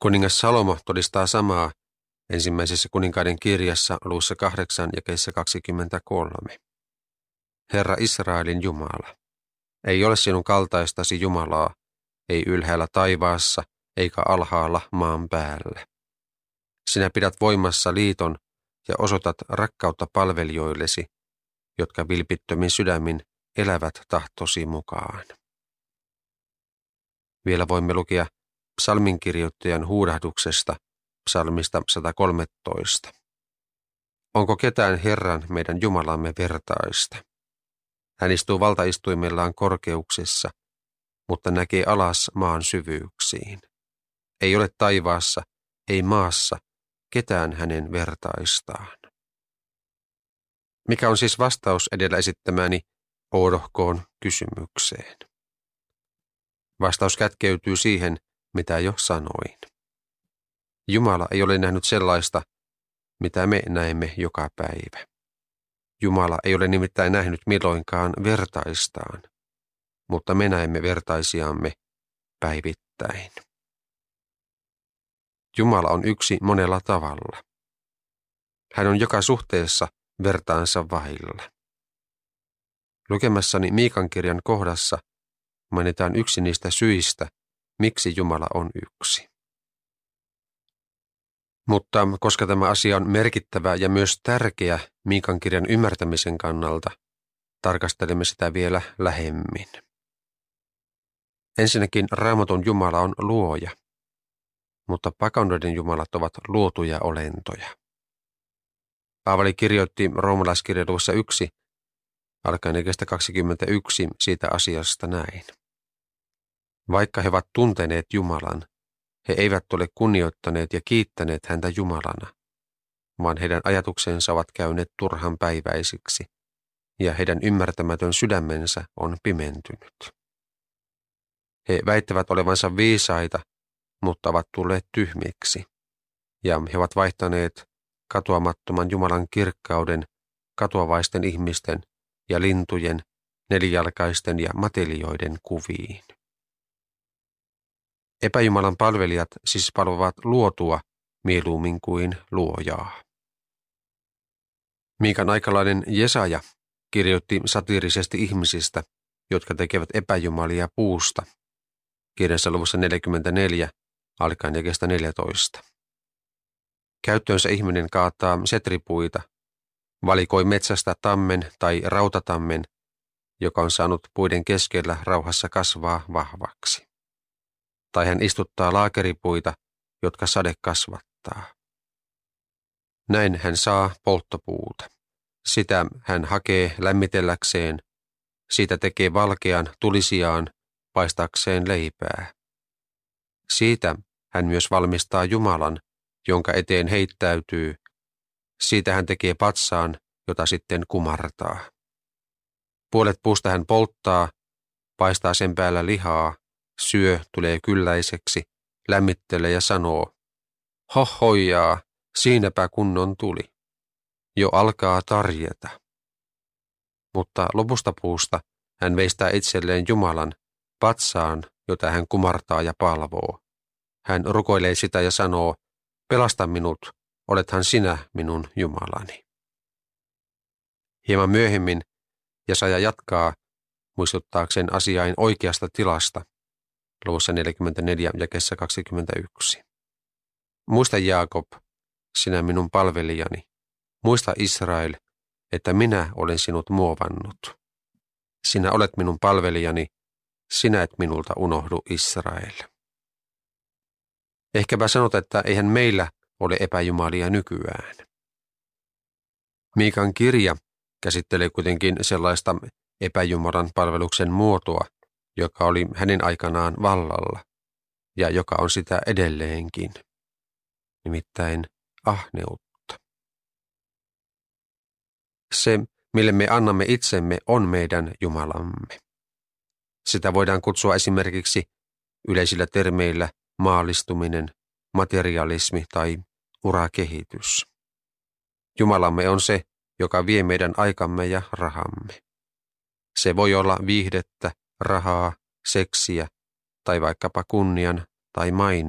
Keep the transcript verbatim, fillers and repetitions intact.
Kuningas Salomo todistaa samaa ensimmäisessä kuninkaiden kirjassa luvussa kahdeksan jakeessa kaksikymmentäkolme. Herra Israelin Jumala, ei ole sinun kaltaistasi Jumalaa, ei ylhäällä taivaassa eikä alhaalla maan päällä. Sinä pidät voimassa liiton ja osoitat rakkautta palvelijoillesi, jotka vilpittömin sydämin elävät tahtosi mukaan. Vielä voimme lukea psalminkirjoittajan huudahduksesta psalmista sata kolmetoista. Onko ketään Herran meidän Jumalamme vertaista? Hän istuu valtaistuimellaan korkeuksissa, mutta näkee alas maan syvyyksiin. Ei ole taivaassa, ei maassa, ketään hänen vertaistaan. Mikä on siis vastaus edellä esittämäni oudohkoon kysymykseen? Vastaus kätkeytyy siihen, mitä jo sanoin. Jumala ei ole nähnyt sellaista, mitä me näemme joka päivä. Jumala ei ole nimittäin nähnyt milloinkaan vertaistaan, mutta me näemme vertaisiamme päivittäin. Jumala on yksi monella tavalla. Hän on joka suhteessa vertaansa vailla. Lukemassani Miikan kirjan kohdassa mainitaan yksi niistä syistä, miksi Jumala on yksi. Mutta koska tämä asia on merkittävä ja myös tärkeä Miikan kirjan ymmärtämisen kannalta, tarkastelemme sitä vielä lähemmin. Ensinnäkin Raamatun Jumala on luoja, mutta pakanoiden jumalat ovat luotuja olentoja. Paavali kirjoitti roomalaiskirjan luvussa yksi, alkaen jakeesta kaksikymmentäyksi siitä asiasta näin. Vaikka he ovat tunteneet Jumalan, he eivät ole kunnioittaneet ja kiittäneet häntä Jumalana, vaan heidän ajatuksensa ovat käyneet turhan päiväisiksi, ja heidän ymmärtämätön sydämensä on pimentynyt. He väittävät olevansa viisaita, mutta ovat tulleet tyhmiksi, ja he ovat vaihtaneet katoamattoman Jumalan kirkkauden katoavaisten ihmisten ja lintujen, nelijalkaisten ja matelioiden kuviin. Epäjumalan palvelijat siis palvovat luotua mieluummin kuin luojaa. Miikan aikalainen Jesaja kirjoitti satiirisesti ihmisistä, jotka tekevät epäjumalia puusta, kirjassa luvussa neljäkymmentäneljä, alkaen jakeesta neljätoista. Käyttöönsä ihminen kaataa setripuita, valikoi metsästä tammen tai rautatammen, joka on saanut puiden keskellä rauhassa kasvaa vahvaksi. Tai hän istuttaa laakeripuita, jotka sade kasvattaa. Näin hän saa polttopuuta. Sitä hän hakee lämmitelläkseen, siitä tekee valkean tulisiaan paistakseen leipää. Siitä hän myös valmistaa Jumalan, jonka eteen heittäytyy. Siitä hän tekee patsaan, jota sitten kumartaa. Puolet puusta hän polttaa, paistaa sen päällä lihaa, syö, tulee kylläiseksi, lämmittelee ja sanoo, hohojaa, siinäpä kunnon tuli. Jo alkaa tarjeta. Mutta lopusta puusta hän veistää itselleen Jumalan, patsaan, jota hän kumartaa ja palvoo. Hän rukoilee sitä ja sanoo, pelasta minut, olethan sinä minun Jumalani. Hieman myöhemmin Jesaja jatkaa muistuttaakseen asiain oikeasta tilasta, luvussa neljäkymmentäneljä jakeessa kaksikymmentäyksi. Muista Jaakob, sinä minun palvelijani. Muista Israel, että minä olen sinut muovannut. Sinä olet minun palvelijani, sinä et minulta unohdu Israel. Ehkäpä sanot, että eihän meillä ole epäjumalia nykyään. Miikan kirja käsittelee kuitenkin sellaista epäjumalan palveluksen muotoa, joka oli hänen aikanaan vallalla ja joka on sitä edelleenkin, nimittäin ahneutta. Se, mille me annamme itsemme, on meidän Jumalamme. Sitä voidaan kutsua esimerkiksi yleisillä termeillä maallistuminen, materialismi tai urakehitys. Jumalamme on se, joka vie meidän aikamme ja rahamme. Se voi olla viihdettä, rahaa, seksiä tai vaikkapa kunnian tai maineen